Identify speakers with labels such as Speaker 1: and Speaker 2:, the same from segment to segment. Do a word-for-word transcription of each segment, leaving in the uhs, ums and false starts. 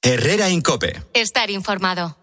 Speaker 1: Herrera en COPE.
Speaker 2: Estar informado.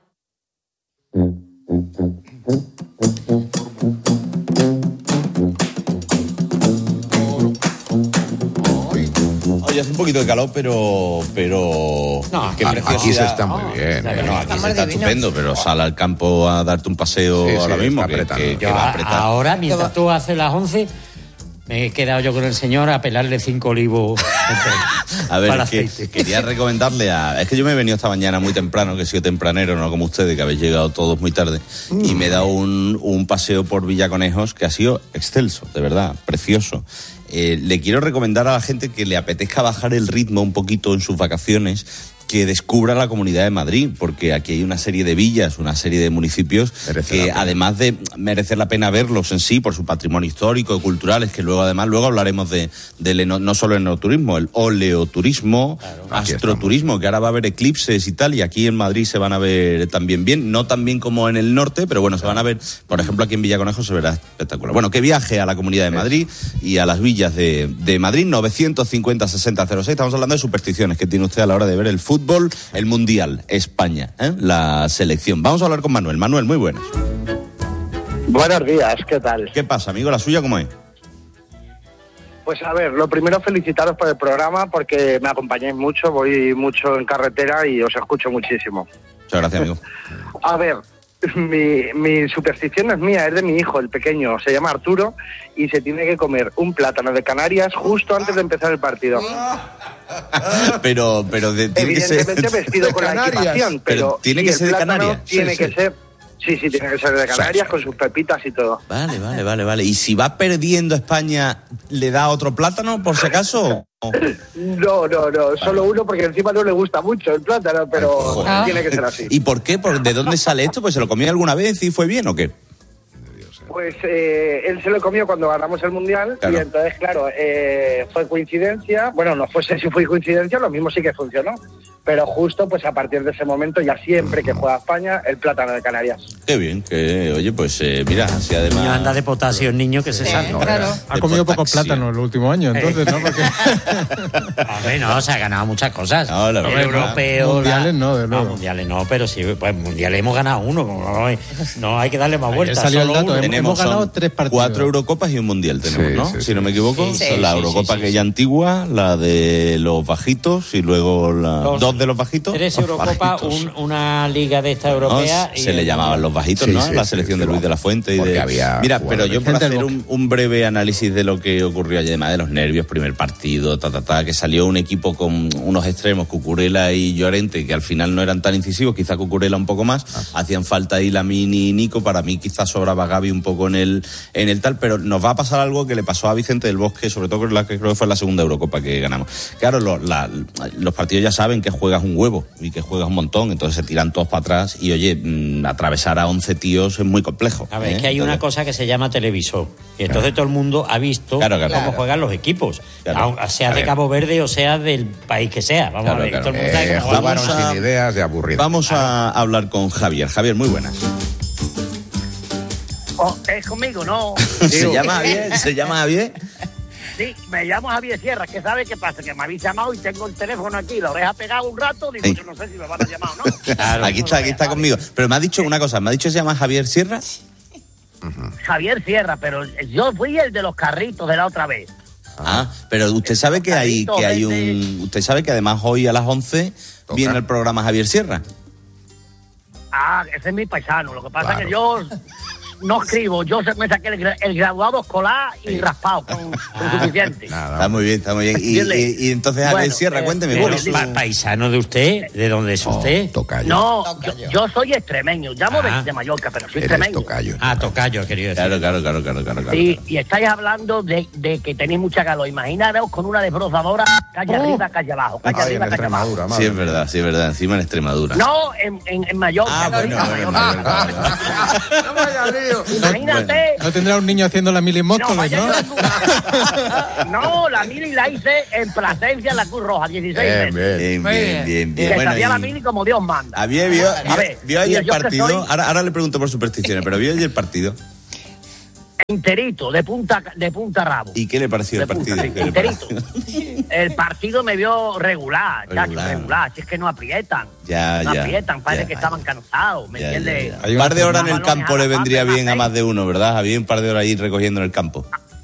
Speaker 3: Oye, hace un poquito de calor, pero... pero
Speaker 4: no,
Speaker 3: qué
Speaker 4: aquí
Speaker 3: preciosidad.
Speaker 4: se está muy bien.
Speaker 3: No,
Speaker 4: eh.
Speaker 3: no, aquí se está estupendo, pero sal al campo a darte un paseo
Speaker 4: sí,
Speaker 3: ahora
Speaker 4: sí,
Speaker 3: mismo,
Speaker 4: está
Speaker 3: que, que, que va a apretar.
Speaker 4: Ahora, mientras tú haces las once, me he quedado yo con el señor a pelarle cinco olivos.
Speaker 3: A ver,
Speaker 4: para
Speaker 3: es que
Speaker 4: aceite.
Speaker 3: quería recomendarle a... Es que yo me he venido esta mañana muy temprano, que he sido tempranero, no como ustedes, que habéis llegado todos muy tarde, mm. y me he dado un, un paseo por Villaconejos que ha sido excelso, de verdad, precioso. Eh, le quiero recomendar a la gente que le apetezca bajar el ritmo un poquito en sus vacaciones, que descubra la Comunidad de Madrid, porque aquí hay una serie de villas, una serie de municipios merece que además de merecer la pena verlos en sí, por su patrimonio histórico y cultural, es que luego además luego hablaremos de, de no, no solo el enoturismo, el oleoturismo, claro, astroturismo, que ahora va a haber eclipses y tal, y aquí en Madrid se van a ver también bien, no tan bien como en el norte, pero bueno, se van a ver, por ejemplo, aquí en Villaconejos se verá espectacular. Bueno, que viaje a la Comunidad de Madrid y a las villas de, de Madrid, novecientos cincuenta sesenta cero seis, estamos hablando de supersticiones que tiene usted a la hora de ver el fútbol. Fútbol, el Mundial, España, ¿eh? La selección. Vamos a hablar con Manuel. Manuel, muy buenas.
Speaker 5: Buenos días, ¿qué tal?
Speaker 3: ¿Qué pasa, amigo? ¿La suya cómo es?
Speaker 5: Pues a ver, lo primero felicitaros por el programa porque me acompañáis mucho, voy mucho en carretera y os escucho muchísimo.
Speaker 3: Muchas gracias, amigo.
Speaker 5: A ver, mi, mi superstición no es mía, es de mi hijo, el pequeño, se llama Arturo y se tiene que comer un plátano de Canarias justo antes de empezar el partido.
Speaker 3: pero, pero de, tiene
Speaker 5: evidentemente
Speaker 3: que ser
Speaker 5: vestido con la equipación, pero,
Speaker 3: pero tiene
Speaker 5: sí,
Speaker 3: que ser de Canarias.
Speaker 5: Tiene
Speaker 3: sí,
Speaker 5: que
Speaker 3: sí.
Speaker 5: ser, sí, sí, tiene que ser de Canarias sí, con sus pepitas y todo.
Speaker 3: Vale, vale, vale, vale. ¿Y si va perdiendo España, le da otro plátano, por si acaso?
Speaker 5: No, no, no, solo uno porque encima no le gusta mucho el plátano, pero
Speaker 3: Ay,
Speaker 5: tiene que ser así.
Speaker 3: ¿Y por qué? ¿Por ¿De dónde sale esto? ¿Pues se lo comió alguna vez y fue bien o qué?
Speaker 5: Pues eh, él se lo comió cuando ganamos el Mundial, claro. Y entonces, claro, eh, fue coincidencia, bueno, no sé si fue coincidencia, lo mismo sí que funcionó, pero justo pues a partir de ese momento, ya siempre que juega España, el plátano de Canarias.
Speaker 3: Qué bien, que oye, pues eh, mira, así además...
Speaker 4: El niño anda de potasio, el niño que se
Speaker 6: sí,
Speaker 4: sabe.
Speaker 6: ¿no? Claro.
Speaker 7: Ha comido pocos plátanos los últimos años, entonces, ¿no? Porque...
Speaker 4: Hombre, no, se ha ganado muchas cosas.
Speaker 3: No, la
Speaker 4: el
Speaker 3: verdad,
Speaker 4: europeo...
Speaker 7: Mundiales no, de luego.
Speaker 4: No, mundiales no, pero sí, pues mundiales hemos ganado uno, no hay, no hay que darle más vueltas.
Speaker 7: Salió el dato,
Speaker 4: uno.
Speaker 7: hemos,
Speaker 3: Tenemos
Speaker 7: hemos ganado tres partidos.
Speaker 3: Cuatro Eurocopas y un Mundial tenemos,
Speaker 7: sí,
Speaker 3: ¿no?
Speaker 7: Sí,
Speaker 3: si
Speaker 7: sí,
Speaker 3: no me equivoco.
Speaker 6: sí,
Speaker 3: la
Speaker 6: sí,
Speaker 3: Eurocopa
Speaker 4: sí, sí,
Speaker 3: aquella
Speaker 4: sí.
Speaker 3: antigua, la de los bajitos y luego la...
Speaker 4: Dos.
Speaker 3: dos de los bajitos.
Speaker 4: Tres Eurocopas, un, una liga de esta europea.
Speaker 3: No,
Speaker 4: y
Speaker 3: se le llamaban los bajitos,
Speaker 7: sí,
Speaker 3: ¿no?
Speaker 7: sí,
Speaker 3: la
Speaker 7: sí,
Speaker 3: selección
Speaker 7: sí,
Speaker 3: de Luis
Speaker 7: sí,
Speaker 3: de la Fuente. Y
Speaker 7: porque
Speaker 3: de...
Speaker 7: había
Speaker 3: Mira, pero yo por
Speaker 7: gente
Speaker 3: hacer
Speaker 7: del
Speaker 3: un, un breve análisis de lo que ocurrió ayer, además de los nervios, primer partido, ta, ta, ta, que salió un equipo con unos extremos, Cucurella y Llorente, que al final no eran tan incisivos, quizá Cucurella un poco más, ah. hacían falta ahí Lamine y Nico, para mí quizás sobraba Gavi un poco en el, en el tal, pero nos va a pasar algo que le pasó a Vicente del Bosque, sobre todo la que creo que fue la segunda Eurocopa que ganamos. Claro, lo, la, los partidos ya saben que juegas un huevo y que juegas un montón, entonces se tiran todos para atrás y oye, mmm, atravesar a once tíos es muy complejo.
Speaker 4: A ver,
Speaker 3: ¿eh?
Speaker 4: es que hay
Speaker 3: entonces...
Speaker 4: una cosa que se llama televisor, y entonces claro. todo el mundo ha visto
Speaker 3: claro, claro,
Speaker 4: cómo
Speaker 3: claro.
Speaker 4: juegan los equipos,
Speaker 3: claro.
Speaker 4: sea de Cabo Verde o sea del país que sea. Vamos
Speaker 3: claro,
Speaker 4: a ver,
Speaker 3: claro.
Speaker 4: todo el mundo sabe
Speaker 7: Eh,
Speaker 4: cómo
Speaker 7: jugaron
Speaker 4: juegan.
Speaker 7: sin ideas de aburrido.
Speaker 3: Vamos
Speaker 4: claro.
Speaker 3: a hablar con Javier. Javier, muy buenas.
Speaker 8: Oh, es conmigo, ¿no?
Speaker 3: ¿Se llama Javier? ¿Se llama Javier?
Speaker 8: Sí, me llamo Javier Sierra, que sabe qué pasa, que me habéis llamado y tengo el teléfono aquí, la oreja pegada un rato, digo, sí. yo no sé si me van a llamar o no.
Speaker 3: Claro, aquí está, aquí está conmigo. Pero me ha dicho una cosa, me ha dicho que se llama Javier Sierra.
Speaker 8: Uh-huh. Javier Sierra, pero yo fui el de los carritos de la otra vez.
Speaker 3: Ah, pero usted sabe que hay, que hay un... Usted sabe que además hoy a las once ¿Toca? Viene el programa Javier Sierra.
Speaker 8: Ah, ese es mi paisano, lo que pasa
Speaker 7: claro.
Speaker 8: es que yo... no escribo, yo me saqué el, el graduado escolar y sí. raspado con, con
Speaker 3: ah,
Speaker 8: suficiente.
Speaker 3: Nada, está muy bien, está muy bien. Y, y, y entonces, Javier bueno, Sierra, eh, cuénteme.
Speaker 4: Bueno,
Speaker 3: su...
Speaker 4: pa paisano de usted, ¿de dónde es usted?
Speaker 7: Oh, tocayo.
Speaker 8: No, tocayo. Yo, yo soy extremeño, llamo ah. de, de Mallorca, pero soy extremeño.
Speaker 7: Tocayo.
Speaker 4: Ah, tocayo, querido decir.
Speaker 3: Claro, claro, claro, claro, claro, claro.
Speaker 8: Sí, y estáis hablando de, de que tenéis mucha calor. Imaginaros con una desbrozadora, calle oh. arriba, calle abajo, calle
Speaker 7: Ay,
Speaker 8: arriba, calle abajo.
Speaker 3: Sí, es verdad, sí, es verdad, encima en Extremadura.
Speaker 8: No, en, en, en Mallorca.
Speaker 3: Ah, bueno, bueno, Mallorca.
Speaker 8: No vaya lío. Imagínate.
Speaker 7: No tendrá un niño haciendo la mili en Móstoles, ¿no?
Speaker 8: No, no, la mili la hice en Plasencia, en la Cruz Roja, dieciséis
Speaker 3: bien,
Speaker 8: meses.
Speaker 3: Bien, bien, bien, bien.
Speaker 8: Que
Speaker 3: bueno,
Speaker 8: sabía
Speaker 3: y...
Speaker 8: la mili como Dios manda.
Speaker 3: Había, vio, vio,
Speaker 8: a ver,
Speaker 3: vio ahí el partido.
Speaker 8: Soy...
Speaker 3: Ahora, ahora le pregunto por supersticiones, pero vio ahí el partido.
Speaker 8: enterito, de punta de punta a rabo.
Speaker 3: ¿Y qué le pareció
Speaker 8: de
Speaker 3: el partido?
Speaker 8: Punta, enterito. El partido me vio regular,
Speaker 3: Regular.
Speaker 8: chacho, regular. Si es que no aprietan.
Speaker 3: Ya,
Speaker 8: no
Speaker 3: ya,
Speaker 8: aprietan, parece
Speaker 3: ya.
Speaker 8: que estaban cansados, ¿me
Speaker 3: Ya,
Speaker 8: entiendes?
Speaker 3: ya, ya. Un par de horas en el
Speaker 8: Balones
Speaker 3: campo
Speaker 8: a la
Speaker 3: le vendría
Speaker 8: parte,
Speaker 3: bien a
Speaker 8: la
Speaker 3: más de uno, ¿verdad? Había un par de horas ahí recogiendo en el campo.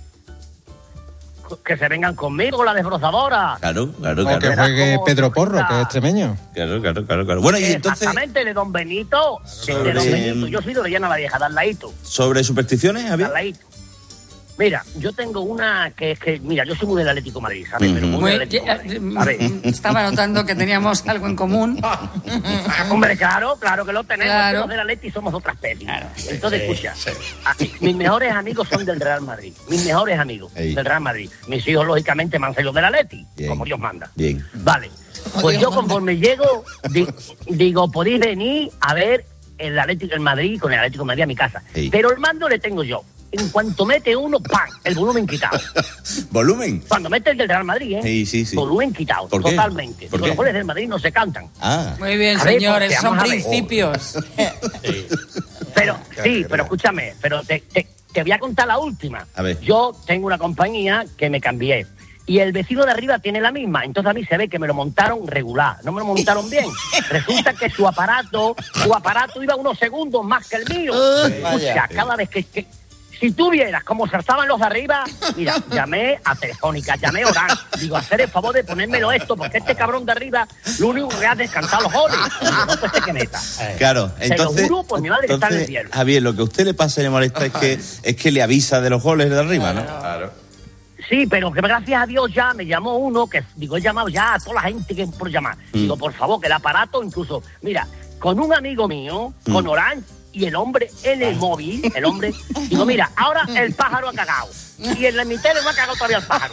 Speaker 8: Que se vengan conmigo con la desbrozadora.
Speaker 3: Claro, claro,
Speaker 7: O
Speaker 3: claro.
Speaker 7: que
Speaker 8: Verás
Speaker 7: juegue
Speaker 8: cómo
Speaker 7: Pedro
Speaker 8: se
Speaker 7: Porro,
Speaker 8: cuida.
Speaker 7: que es extremeño.
Speaker 3: Claro, claro, claro, claro. Bueno, y entonces,
Speaker 8: Exactamente, de Don Benito.
Speaker 3: Sobre-
Speaker 8: De Don Benito. Yo soy de Orellana la Vieja, de Arlaíto.
Speaker 3: sobre supersticiones,
Speaker 8: de
Speaker 3: Javier.
Speaker 8: Arlaíto. Mira, yo tengo una que es que, mira, yo soy muy del Atlético de Madrid, ¿sabes? Pero muy
Speaker 1: Muy-
Speaker 8: del Atlético de Madrid,
Speaker 1: eh,
Speaker 8: ¿sabes?
Speaker 1: estaba notando que teníamos algo en común.
Speaker 8: Hombre, claro, claro que lo tenemos.
Speaker 1: Claro.
Speaker 8: Los del Atleti somos otra especie.
Speaker 1: Claro.
Speaker 8: Entonces, escucha, así, mis mejores amigos son del Real Madrid. Mis mejores amigos
Speaker 3: Ey.
Speaker 8: del Real Madrid. Mis hijos, lógicamente, me han salido del Atleti,
Speaker 3: Bien.
Speaker 8: como Dios manda.
Speaker 3: Bien.
Speaker 8: Vale.
Speaker 1: Como
Speaker 8: Pues
Speaker 1: Dios
Speaker 8: yo
Speaker 1: manda.
Speaker 8: conforme llego, di- digo, podéis venir a ver el Atlético el Madrid con el Atlético de Madrid a mi casa.
Speaker 3: Ey.
Speaker 8: Pero el mando le tengo yo. En cuanto mete uno, ¡pam! El volumen quitado.
Speaker 3: ¿Volumen?
Speaker 8: Cuando mete el del Real Madrid, ¿eh?
Speaker 3: Sí, sí, sí.
Speaker 8: Volumen quitado,
Speaker 3: ¿Por qué?
Speaker 8: totalmente.
Speaker 3: ¿Por
Speaker 8: Porque
Speaker 3: qué?
Speaker 8: los goles del Madrid no se cantan.
Speaker 3: Ah,
Speaker 1: Muy bien,
Speaker 8: A ver,
Speaker 1: señores,
Speaker 8: porque
Speaker 1: son
Speaker 8: vamos a ver.
Speaker 1: principios.
Speaker 8: Pero, sí, pero escúchame, pero te, te, te voy a contar la última.
Speaker 3: A ver.
Speaker 8: Yo tengo una compañía que me cambié. Y el vecino de arriba tiene la misma. Entonces a mí se ve que me lo montaron regular. No me lo montaron bien. Resulta que su aparato, su aparato iba unos segundos más que el mío. Escucha, cada vez que, que si tú vieras cómo saltaban los de arriba, mira, llamé a Telefónica, llamé a Orange. Digo, hacer el favor de ponérmelo esto, porque este cabrón de arriba lo único que hace es cantar los goles. Digo, no, pues este que meta.
Speaker 3: claro.
Speaker 8: Te lo
Speaker 3: Entonces,
Speaker 8: juro por mi madre que está en el
Speaker 3: entonces,
Speaker 8: cielo.
Speaker 3: Javier, lo que a usted le pasa y le molesta es que, es que le avisa de los goles de arriba, ¿no? Claro.
Speaker 8: Sí, pero que gracias a Dios ya me llamó uno que, digo, he llamado ya a toda la gente que por llamar.
Speaker 3: Mm.
Speaker 8: Digo, por favor, que el aparato, incluso, mira, con un amigo mío,
Speaker 3: Mm.
Speaker 8: con Orange, y el hombre en el móvil, el hombre, digo, mira, ahora el pájaro ha cagado. Y en la mitad no ha cagado todavía el pájaro.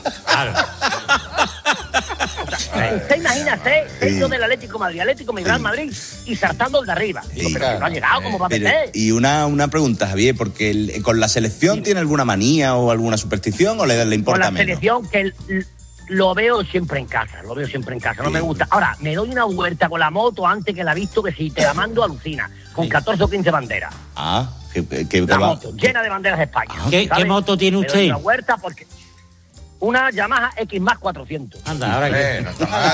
Speaker 8: O sea, usted imagínate, siendo del Atlético de Madrid, Atlético de Real Madrid, y saltando el de arriba. Digo,
Speaker 3: Sí,
Speaker 8: pero que no ha llegado, ¿cómo va a
Speaker 3: Pero,
Speaker 8: meter?
Speaker 3: y una, una pregunta, Javier, porque el- con la selección tiene alguna manía o alguna superstición o le, le
Speaker 8: Con
Speaker 3: importa
Speaker 8: la
Speaker 3: menos.
Speaker 8: selección que el- lo veo siempre en casa, lo veo siempre en casa, no me gusta. Ahora, me doy una vuelta con la moto antes que la he visto, que si te la mando alucina, con catorce o quince banderas.
Speaker 3: Ah, que, que, que
Speaker 8: La
Speaker 3: va-
Speaker 8: moto, llena de banderas de España.
Speaker 4: ¿Qué-
Speaker 8: ¿sabes?
Speaker 4: qué moto tiene
Speaker 8: Me doy
Speaker 4: usted?
Speaker 8: una vuelta porque una Yamaha X más cuatrocientos.
Speaker 4: Anda, ahora que...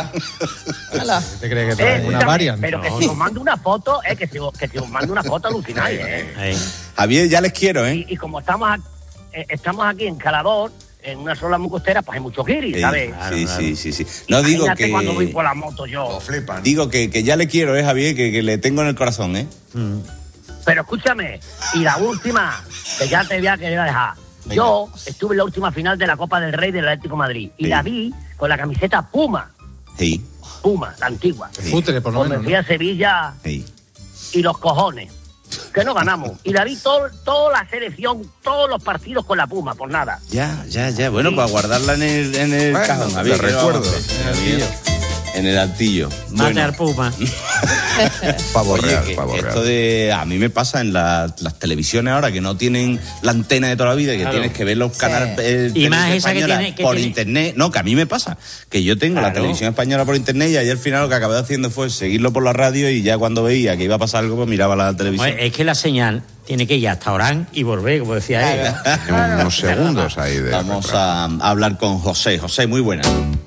Speaker 7: ¿Te crees que
Speaker 8: Eh,
Speaker 7: trae una
Speaker 8: escúchame,
Speaker 7: variant?
Speaker 8: pero que si os mando una foto, eh, que si, os- que si os mando una foto alucináis, eh.
Speaker 4: Ahí.
Speaker 3: Javier, ya les quiero, ¿eh?
Speaker 8: Y, y como estamos, ac- eh, estamos aquí en Calador, en una sola muy costera, pues hay muchos guiris,
Speaker 3: Sí,
Speaker 8: ¿sabes?
Speaker 4: Claro,
Speaker 3: sí,
Speaker 4: claro.
Speaker 3: sí, sí, sí. No digo
Speaker 8: Imagínate
Speaker 3: que...
Speaker 8: cuando voy por la moto yo.
Speaker 3: Digo que, que ya le quiero, ¿eh, Javier? Que, que le tengo en el corazón, ¿eh?
Speaker 8: Pero escúchame, y la última, que ya te voy a querer dejar. Yo estuve en la última final de la Copa del Rey del Atlético de Madrid y
Speaker 3: Sí.
Speaker 8: la vi con la camiseta Puma,
Speaker 3: Sí,
Speaker 8: Puma, la antigua.
Speaker 7: Futre, por lo
Speaker 8: Pues me
Speaker 7: menos.
Speaker 8: fui a Sevilla
Speaker 3: sí.
Speaker 8: y los cojones, que no ganamos. Y la vi todo, toda la selección, todos los partidos con la Puma, por nada.
Speaker 3: Ya, ya, ya. Bueno, para guardarla en el, en el
Speaker 2: Bueno,
Speaker 3: cajón,
Speaker 2: de
Speaker 3: Javier. ¿qué le vamos a
Speaker 2: recuerdo.
Speaker 3: hacer? En el altillo.
Speaker 4: Mate
Speaker 3: Bueno.
Speaker 4: al Puma.
Speaker 2: Pavo
Speaker 3: Oye,
Speaker 2: real,
Speaker 3: que
Speaker 2: pavo real.
Speaker 3: esto de a mí me pasa en la- las televisiones ahora que no tienen la antena de toda la vida, que
Speaker 4: Claro.
Speaker 3: tienes que ver los canales eh,
Speaker 4: Y más
Speaker 3: televisión
Speaker 4: esa que
Speaker 3: española
Speaker 4: tiene- que
Speaker 3: por
Speaker 4: tiene-
Speaker 3: internet. No, que a mí me pasa, que yo tengo la
Speaker 4: Claro.
Speaker 3: televisión española por internet y ayer al final lo que acabé haciendo fue seguirlo por la radio y ya cuando veía que iba a pasar algo pues miraba la televisión.
Speaker 4: Bueno, es que la señal tiene que ir hasta Orán y volver, como decía él.
Speaker 2: Tiene unos segundos ahí de
Speaker 3: Vamos
Speaker 2: retraso.
Speaker 3: a, a hablar con José. José, muy buena.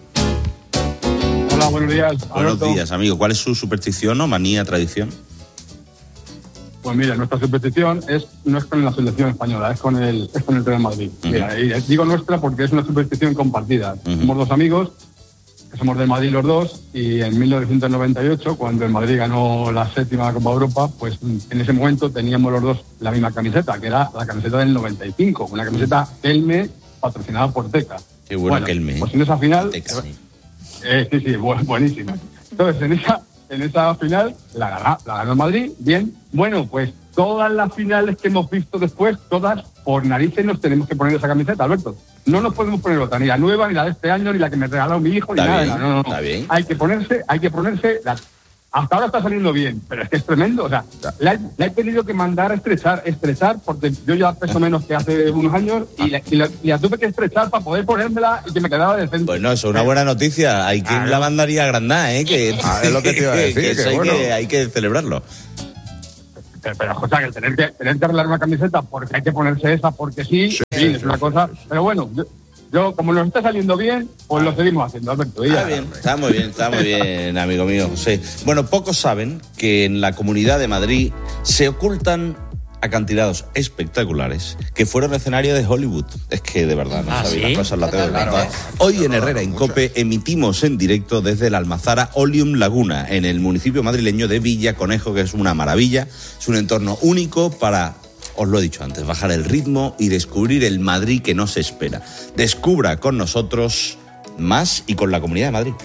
Speaker 6: Hola, buenos días.
Speaker 3: Buenos
Speaker 6: Alberto.
Speaker 3: días, amigo. ¿Cuál es su superstición o manía, tradición?
Speaker 6: Pues mira, nuestra superstición es, no es con la selección española, es con el, es con el Real Madrid.
Speaker 3: Ujú.
Speaker 6: Mira, y digo nuestra porque es una superstición compartida.
Speaker 3: Ujú.
Speaker 6: Somos dos amigos, que somos del Madrid los dos, y en mil novecientos noventa y ocho, cuando el Madrid ganó la séptima Copa Europa, pues en ese momento teníamos los dos la misma camiseta, que era la camiseta del noventa y cinco, una camiseta Kelme patrocinada por Teca.
Speaker 3: Qué bueno, Kelme, ¿eh?
Speaker 6: Pues en esa final...
Speaker 3: Teca, sí.
Speaker 6: Eh, sí, sí, bu- buenísima. Entonces, en esa, en esa final la ganó, la ganó el Madrid, bien. Bueno, pues todas las finales que hemos visto después, todas por narices nos tenemos que poner esa camiseta, Alberto. No nos podemos poner otra, ni la nueva, ni la de este año, ni la que me regaló mi hijo,
Speaker 3: Está
Speaker 6: ni nada.
Speaker 3: bien,
Speaker 6: no, no, no.
Speaker 3: está bien.
Speaker 6: Hay que ponerse, hay que ponerse... La, hasta ahora está saliendo bien, pero es que es tremendo. O sea, la, he- la he tenido que mandar a estrechar, estrechar, porque yo ya peso menos que hace unos años y la, y la- y la tuve que estrechar para poder ponérmela y que me quedaba decente.
Speaker 3: Pues no, eso es una buena noticia. Hay quien la mandaría agrandada, ¿eh? Que,
Speaker 2: Ah, es lo que te iba a decir, que
Speaker 3: eso hay,
Speaker 2: bueno.
Speaker 3: que, hay que celebrarlo.
Speaker 6: pero, pero o sea, que tener que tener que arreglar una camiseta porque hay que ponerse esa porque sí, sí, sí, sí es una sí, cosa. Sí, sí. Pero bueno, yo, yo como nos está saliendo bien, pues lo seguimos haciendo, Alberto.
Speaker 3: Está bien, está muy bien, está muy bien, amigo mío José. Bueno, pocos saben que en la Comunidad de Madrid se ocultan acantilados espectaculares que fueron escenario de Hollywood. Es que de verdad no
Speaker 4: ¿Ah,
Speaker 3: sabéis
Speaker 4: sí?
Speaker 3: las cosas, la tengo que contar. Hoy en Herrera Incope emitimos en directo desde la Almazara Oleum Laguna, en el municipio madrileño de Villaconejo, que es una maravilla. Es un entorno único para, os lo he dicho antes, bajar el ritmo y descubrir el Madrid que nos espera. Descubra con nosotros más y con la Comunidad de Madrid.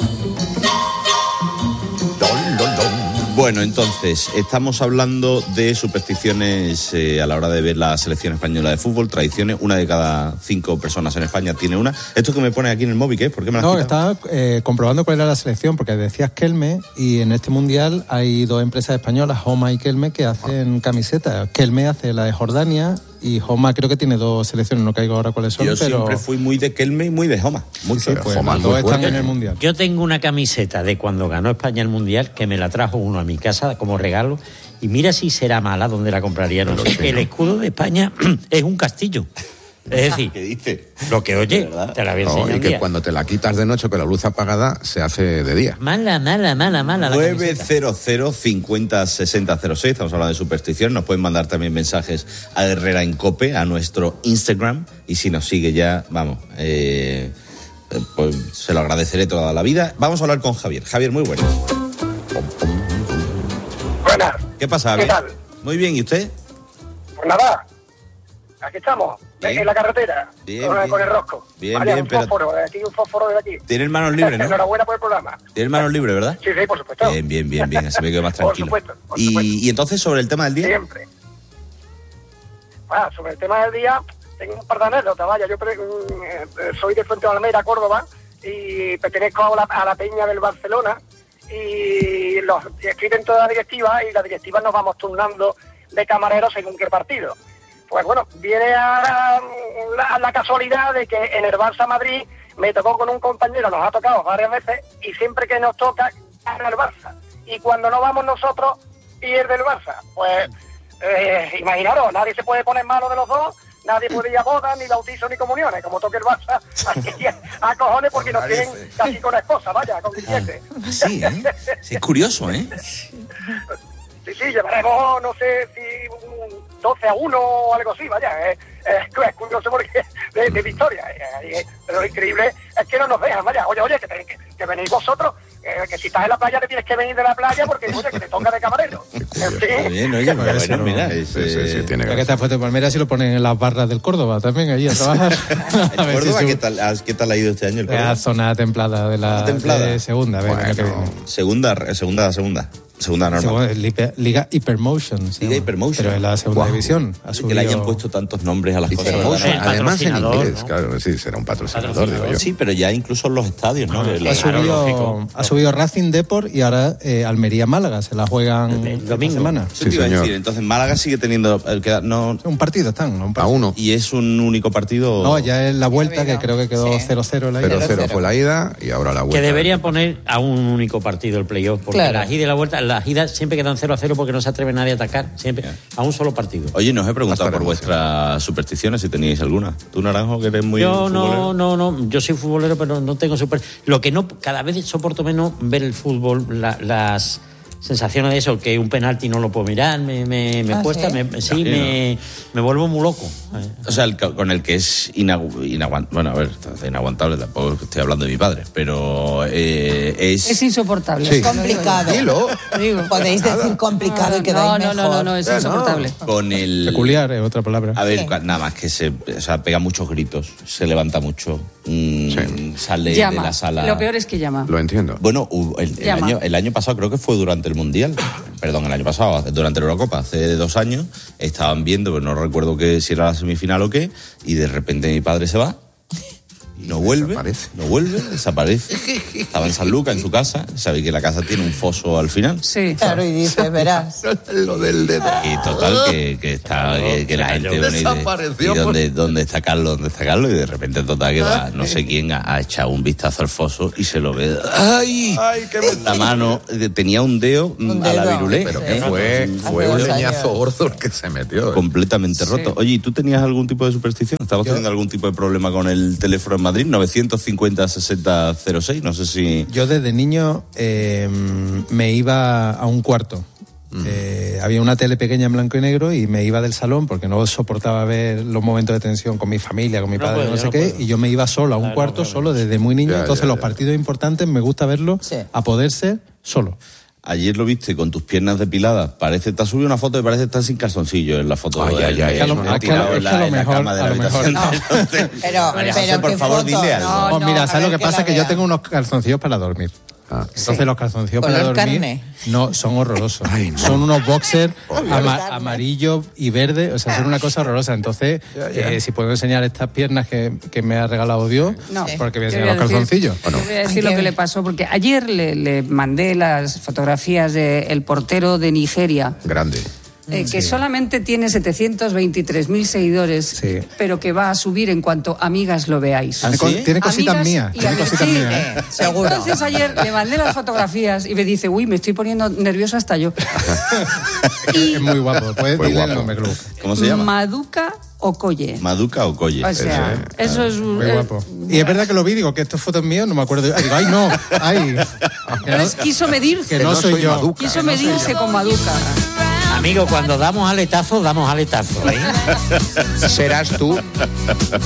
Speaker 3: Bueno, entonces, estamos hablando de supersticiones eh, a la hora de ver la selección española de fútbol, tradiciones. Una de cada cinco personas en España tiene una. ¿Esto que me pone aquí en el móvil qué es? ¿Por qué me la has
Speaker 7: No,
Speaker 3: quitado?
Speaker 7: estaba eh, comprobando cuál era la selección, porque decías Kelme, y en este mundial hay dos empresas españolas, Homa y Kelme, que hacen camisetas. Kelme hace la de Jordania y Homa creo que tiene dos selecciones, no caigo ahora cuáles son.
Speaker 3: Yo
Speaker 7: pero...
Speaker 3: siempre fui muy de Kelme y muy de Homa. Muy
Speaker 7: sí, pues Homa, los dos están en el mundial.
Speaker 4: Yo tengo una camiseta de cuando ganó España el mundial que me la trajo uno a mi casa como regalo. Y mira si será mala donde la compraría. No sé. El escudo de España es un castillo. Es decir,
Speaker 3: ¿qué dice?
Speaker 4: Lo que oye, te la voy a enseñar.
Speaker 2: No, y
Speaker 4: un
Speaker 2: que
Speaker 4: día.
Speaker 2: cuando te la quitas de noche con la luz apagada se hace de día.
Speaker 4: Mala, mala, mala, mala. la
Speaker 3: nueve
Speaker 4: camiseta.
Speaker 3: cero cero cincuenta sesenta cero seis. Estamos hablando de superstición. Nos pueden mandar también mensajes a Herrera Incope, a nuestro Instagram. Y si nos sigue ya, vamos, eh, pues se lo agradeceré toda la vida. Vamos a hablar con Javier. Javier, muy bueno.
Speaker 5: Buenas.
Speaker 3: ¿Qué pasa, Javier?
Speaker 5: ¿Qué tal?
Speaker 3: Muy bien, ¿y usted?
Speaker 5: Pues nada, aquí estamos,
Speaker 3: Bien.
Speaker 5: en la carretera,
Speaker 3: Bien,
Speaker 5: con,
Speaker 3: bien.
Speaker 5: con el rosco.
Speaker 3: Bien,
Speaker 5: Vaya,
Speaker 3: bien,
Speaker 5: un
Speaker 3: pero-
Speaker 5: fósforo, de aquí un fósforo de aquí.
Speaker 3: Tiene manos libres, ¿no?
Speaker 5: Enhorabuena por el programa.
Speaker 3: Tiene manos libres, ¿verdad?
Speaker 5: Sí, sí, por supuesto.
Speaker 3: Bien, bien, bien, bien. Así me quedo más
Speaker 5: Por
Speaker 3: tranquilo.
Speaker 5: supuesto, por supuesto.
Speaker 3: Y, y entonces, sobre el tema del día.
Speaker 5: Siempre. Ah, sobre el tema del día, tengo un par de anécdotas, vaya, yo pre- eh, soy de Fuente de Almeida, Córdoba, y pertenezco a la, a la peña del Barcelona, y los y escriben toda la directiva, y la directiva nos vamos turnando de camareros según qué partido. Pues bueno, viene a la, la casualidad de que en el Barça Madrid me tocó con un compañero, nos ha tocado varias veces, y siempre que nos toca, gana el Barça. Y cuando no vamos nosotros, pierde el Barça. Pues, eh, imaginaros, nadie se puede poner malo de los dos, nadie puede ir a bodas, ni bautizos, ni comuniones, como toque el Barça, así a cojones porque nos tienen casi con esposa, vaya, con billete.
Speaker 3: Sí, ¿eh? Sí, es curioso, ¿eh?
Speaker 5: Sí, sí, llevaremos, no sé si un doce a uno o algo así, vaya, es, es, es curioso porque de, de victoria, eh, eh, pero lo increíble es que no nos dejan, vaya, oye, oye, que, te, que, que venís vosotros, eh, que si estás en la playa te tienes que venir de la playa porque, oye, que te toca de camarero. En
Speaker 3: Está
Speaker 5: fin,
Speaker 3: bien, oye,
Speaker 7: Pues
Speaker 3: bueno,
Speaker 7: eso,
Speaker 3: mira,
Speaker 2: Sí,
Speaker 3: es,
Speaker 2: sí, sí,
Speaker 3: eh,
Speaker 2: tiene
Speaker 7: Ya que
Speaker 2: que
Speaker 7: está Fuente Palmera, si lo ponen en las barras del Córdoba también, allí a trabajar. A ver si
Speaker 3: Córdoba,
Speaker 7: sube.
Speaker 3: ¿qué tal, has- ¿qué tal ha ido este año el
Speaker 7: La
Speaker 3: Córdoba?
Speaker 7: zona templada de la
Speaker 3: Zona templada.
Speaker 7: de segunda, a ver,
Speaker 2: Bueno.
Speaker 7: el año que viene.
Speaker 3: Segunda, segunda, segunda. Segunda normal.
Speaker 7: Segunda, Liga, Liga Hypermotion. se
Speaker 3: Liga
Speaker 7: llama.
Speaker 3: Hypermotion.
Speaker 7: Pero en la segunda
Speaker 2: Guau.
Speaker 7: división. Ha
Speaker 3: Que le hayan
Speaker 7: subido-
Speaker 3: puesto tantos nombres a las cosas.
Speaker 2: Hypermotion,
Speaker 3: ¿verdad?
Speaker 4: El
Speaker 2: además en
Speaker 4: patrocinador,
Speaker 2: inglés,
Speaker 4: ¿no?
Speaker 2: claro, sí, será un patrocinador,
Speaker 4: Patrocinador.
Speaker 2: digo yo.
Speaker 3: Sí, pero ya incluso en los estadios, ¿no?
Speaker 4: Ah,
Speaker 3: Que
Speaker 7: Ha
Speaker 3: le-
Speaker 4: claro,
Speaker 7: subido,
Speaker 4: lógico.
Speaker 7: ha subido Racing Deport y ahora eh, Almería Málaga. Se la juegan
Speaker 4: El
Speaker 7: esta
Speaker 4: domingo.
Speaker 7: semana.
Speaker 3: Eso te
Speaker 2: Sí,
Speaker 3: iba a
Speaker 2: señor.
Speaker 3: decir. Entonces, Málaga sigue teniendo. el que- no,
Speaker 7: Un partido están. Un
Speaker 2: A
Speaker 7: partido.
Speaker 2: uno.
Speaker 3: y es un único partido.
Speaker 7: No, ya es la vuelta, que
Speaker 9: Bueno,
Speaker 7: creo que quedó
Speaker 9: sí.
Speaker 7: cero cero la ida.
Speaker 2: Pero cero fue la ida y ahora la vuelta.
Speaker 4: Que deberían poner a un único partido el playoff, porque
Speaker 9: Claro.
Speaker 4: las idas y la vuelta, las idas siempre quedan cero a cero porque no se atreve nadie a atacar, siempre a un solo partido.
Speaker 3: Oye, nos he preguntado
Speaker 2: Hasta
Speaker 3: por
Speaker 2: la
Speaker 3: vuestras supersticiones, si teníais alguna. ¿Tú, Naranjo, que eres muy
Speaker 4: Yo
Speaker 3: futbolero?
Speaker 4: no, no, no, yo soy futbolero, pero no tengo super. Lo que no, cada vez soporto menos ver el fútbol, la- las sensaciones de eso, que un penalti no lo puedo mirar, me, me, me
Speaker 9: Ah,
Speaker 4: cuesta,
Speaker 9: ¿sí?
Speaker 4: me, sí, me, me vuelvo muy loco.
Speaker 3: O sea, el, ca- con el que es inaguantable. Bueno, a ver, está inaguantable, tampoco estoy hablando de mi padre, pero eh, es.
Speaker 1: Es insoportable.
Speaker 2: Sí.
Speaker 1: eso lo digo yo.
Speaker 9: Complicado.
Speaker 2: Dilo.
Speaker 1: Digo.
Speaker 9: Podéis decir complicado y
Speaker 1: No,
Speaker 9: quedáis
Speaker 1: no,
Speaker 9: mejor.
Speaker 1: no, no, no, es
Speaker 2: Ya, no.
Speaker 1: insoportable.
Speaker 3: Con el.
Speaker 7: Peculiar es otra palabra.
Speaker 3: A ver,
Speaker 9: Sí.
Speaker 3: cua- nada más que se. O sea, pega muchos gritos, se levanta mucho, mm,
Speaker 2: Sí.
Speaker 3: sale
Speaker 1: Llama.
Speaker 3: de la sala.
Speaker 1: Lo peor es que llama.
Speaker 2: Lo entiendo.
Speaker 3: Bueno, hubo- el, el
Speaker 1: Llama.
Speaker 3: año, el año pasado creo que fue durante el Mundial, perdón, el año pasado, durante la Eurocopa, hace dos años, estaban viendo, pero no recuerdo que si era la semifinal o qué, y de repente mi padre se va No vuelve, no vuelve, desaparece. Estaba en San Lucas, en su casa. Sabéis que la casa tiene un foso al final.
Speaker 1: Sí.
Speaker 9: Claro, y dices, verás.
Speaker 2: Lo del dedo.
Speaker 3: Y total, que, que está, que, que la gente bueno, y, de, y dónde, dónde está Carlos, dónde está Carlos, y de repente total que va, no sé quién ha, ha echado un vistazo al foso y se lo ve. ¡Ay!
Speaker 2: Ay, qué
Speaker 3: la mano tenía un dedo,
Speaker 9: Un
Speaker 3: a la
Speaker 9: dedo.
Speaker 3: virulé.
Speaker 2: Pero
Speaker 3: ¿eh?
Speaker 2: que fue, fue un
Speaker 9: Hace dos
Speaker 2: leñazo
Speaker 9: años.
Speaker 2: gordo el que se metió. ¿eh?
Speaker 3: Completamente roto. Oye, ¿y tú tenías algún tipo de superstición? ¿Estabas
Speaker 7: Yo-
Speaker 3: teniendo algún tipo de problema con el teléfono en Madrid? novecientos cincuenta sesenta cero seis, no sé si...
Speaker 7: Yo desde niño eh, me iba a un cuarto. Eh, había una tele pequeña en blanco y negro y me iba del salón porque no soportaba ver los momentos de tensión con mi familia, con mi
Speaker 4: No
Speaker 7: padre,
Speaker 4: puedo,
Speaker 7: no sé
Speaker 4: no
Speaker 7: qué,
Speaker 4: puedo.
Speaker 7: y yo me iba solo a un
Speaker 4: Claro,
Speaker 7: cuarto,
Speaker 4: no puedo.
Speaker 7: solo desde muy niño.
Speaker 2: Ya,
Speaker 7: Entonces
Speaker 2: ya,
Speaker 7: los
Speaker 2: ya.
Speaker 7: partidos importantes me gusta verlos
Speaker 9: Sí.
Speaker 7: a poder ser solo.
Speaker 3: Ayer lo viste con tus piernas depiladas. Parece, te has subido una foto y parece que estás sin calzoncillo en la foto.
Speaker 2: Ay,
Speaker 3: de-
Speaker 2: ay, ay,
Speaker 3: de-
Speaker 2: es que a lo-
Speaker 3: de-
Speaker 7: es que a lo-
Speaker 3: tirado
Speaker 7: es
Speaker 3: en
Speaker 7: que
Speaker 3: la-
Speaker 7: a lo
Speaker 3: en la
Speaker 7: mejor-
Speaker 3: cama de la
Speaker 7: a lo mejor
Speaker 3: habitación.
Speaker 7: no.
Speaker 9: Pero,
Speaker 3: María
Speaker 9: pero
Speaker 3: José, por
Speaker 9: qué
Speaker 3: favor,
Speaker 9: foto,
Speaker 3: dile algo.
Speaker 9: no,
Speaker 7: Oh,
Speaker 9: no,
Speaker 7: mira,
Speaker 9: a
Speaker 7: ¿sabes lo
Speaker 9: ver,
Speaker 7: que pasa?
Speaker 9: la
Speaker 7: Que yo
Speaker 9: vea.
Speaker 7: tengo unos calzoncillos para dormir.
Speaker 2: Ah.
Speaker 7: Entonces los calzoncillos para
Speaker 9: ¿Color
Speaker 7: dormir
Speaker 9: carne?
Speaker 7: no son horrorosos.
Speaker 2: Ay, no.
Speaker 7: Son unos boxers ama-
Speaker 9: carne.
Speaker 7: amarillo y verde, o sea, son una cosa horrorosa. Entonces,
Speaker 2: Ya, ya.
Speaker 7: eh, si puedo enseñar estas piernas que, que me ha regalado Dios,
Speaker 1: No.
Speaker 7: porque voy a
Speaker 1: Yo
Speaker 7: enseñar los
Speaker 1: decir-
Speaker 7: calzoncillos.
Speaker 1: yo voy a decir
Speaker 9: Ay,
Speaker 1: lo
Speaker 9: qué-
Speaker 1: que le pasó, porque ayer le, le mandé las fotografías del portero de Nigeria,
Speaker 2: Grande.
Speaker 1: eh, que solamente tiene setecientos veintitrés mil seguidores,
Speaker 7: Sí.
Speaker 1: pero que va a subir en cuanto amigas lo veáis.
Speaker 7: Tiene, co-
Speaker 3: ¿sí?
Speaker 7: tiene cositas
Speaker 1: Amigas
Speaker 7: mías,
Speaker 1: y
Speaker 7: tiene
Speaker 1: amigos.
Speaker 7: cositas
Speaker 1: Sí,
Speaker 7: mías.
Speaker 1: eh,
Speaker 7: ¿eh?
Speaker 9: Seguro.
Speaker 1: Entonces ayer le mandé las fotografías y me dice, uy, me estoy poniendo nerviosa hasta yo.
Speaker 7: Es muy guapo. Puedes
Speaker 2: Muy
Speaker 7: decirle el
Speaker 2: guapo.
Speaker 7: nombre, Club.
Speaker 3: ¿Cómo se llama?
Speaker 1: Maduka Okoye.
Speaker 3: Maduka o Colle.
Speaker 1: O sea, eso es...
Speaker 7: Muy
Speaker 1: eh,
Speaker 7: guapo. Y es verdad que lo vi, digo que esta foto es mía, no me acuerdo. Digo, ay, no, ay. Que no,
Speaker 1: Entonces quiso medirse.
Speaker 7: que no soy yo.
Speaker 2: Maduka.
Speaker 1: Quiso medirse con Maduka.
Speaker 4: Amigo, cuando damos aletazo, damos aletazo. ¿eh?
Speaker 10: Serás tú